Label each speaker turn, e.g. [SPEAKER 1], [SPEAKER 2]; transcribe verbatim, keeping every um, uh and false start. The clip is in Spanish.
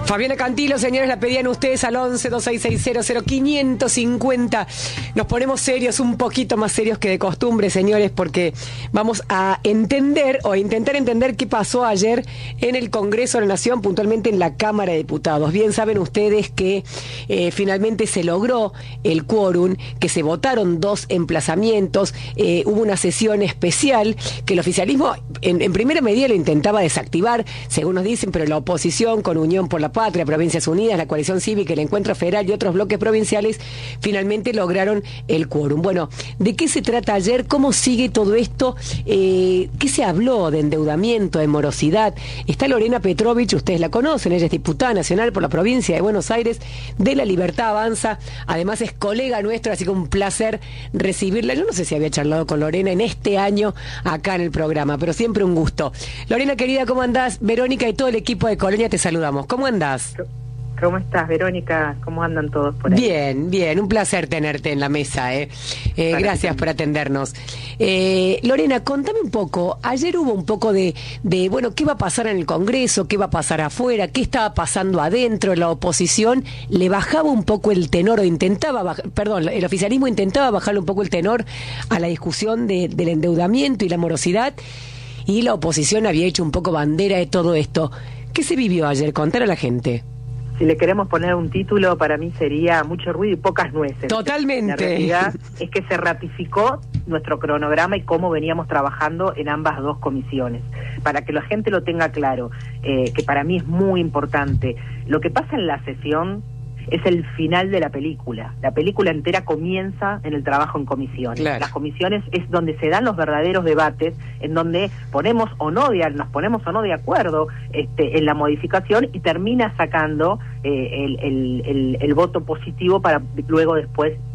[SPEAKER 1] Fabiana Cantilo, señores, la pedían ustedes al once, dos seis seis cero, cero quinientos cincuenta. Nos ponemos serios, un poquito más serios que de costumbre, señores, porque vamos a entender o a intentar entender qué pasó ayer en el Congreso de la Nación, puntualmente en la Cámara de Diputados. Bien saben ustedes que eh, finalmente se logró el quórum, que se votaron dos emplazamientos, eh, hubo una sesión especial que el oficialismo en, en primera medida lo intentaba desactivar, según nos dicen, pero la oposición con Unión por la Patria, Provincias Unidas, la Coalición Cívica, el Encuentro Federal y otros bloques provinciales finalmente lograron el quórum. Bueno, ¿de qué se trata ayer? ¿Cómo sigue todo esto? Eh, ¿Qué se habló de endeudamiento, de morosidad? Está Lorena Petrovich, ustedes la conocen, ella es diputada nacional por la provincia de Buenos Aires, de La Libertad Avanza, además es colega nuestra, así que un placer recibirla. Yo no sé si había charlado con Lorena en este año acá en el programa, pero siempre un gusto. Lorena, querida, ¿cómo andás? Verónica y todo el equipo de Colonia te saludamos. ¿Cómo andás?
[SPEAKER 2] ¿Cómo estás, Verónica? ¿Cómo andan todos por ahí?
[SPEAKER 1] Bien, bien, un placer tenerte en la mesa, ¿eh? eh gracias por atendernos. Eh, Lorena, contame un poco, ayer hubo un poco de, de, bueno, ¿qué va a pasar en el Congreso? ¿Qué va a pasar afuera? ¿Qué estaba pasando adentro? La oposición le bajaba un poco el tenor, o intentaba, bajar, perdón, el oficialismo intentaba bajarle un poco el tenor a la discusión de, del endeudamiento y la morosidad, y la oposición había hecho un poco bandera de todo esto. ¿Qué se vivió ayer? Contar a la gente.
[SPEAKER 2] Si le queremos poner un título, para mí sería mucho ruido y pocas nueces.
[SPEAKER 1] Totalmente.
[SPEAKER 2] La realidad es que se ratificó nuestro cronograma y cómo veníamos trabajando en ambas dos comisiones. Para que la gente lo tenga claro, eh, que para mí es muy importante, lo que pasa en la sesión es el final de la película. La película entera comienza en el trabajo en comisiones. Claro. Las comisiones es donde se dan los verdaderos debates, en donde ponemos o no de, nos ponemos o no de acuerdo este, en la modificación y termina sacando eh, el, el, el, el voto positivo para luego después